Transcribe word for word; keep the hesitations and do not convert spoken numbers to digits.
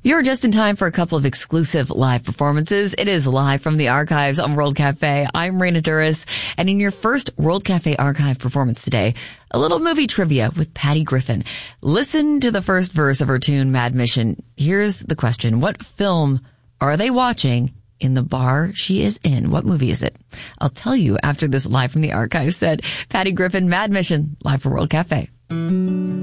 You're just in time for a couple of exclusive live performances. It is live from the archives on World Cafe. I'm Raina Duras, and in your first World Cafe archive performance today, a little movie trivia with Patty Griffin. Listen to the first verse of her tune, Mad Mission. Here's the question. What film are they watching in the bar she is in? What movie is it? I'll tell you after this live from the archives set. Patty Griffin, Mad Mission, live for World Cafe.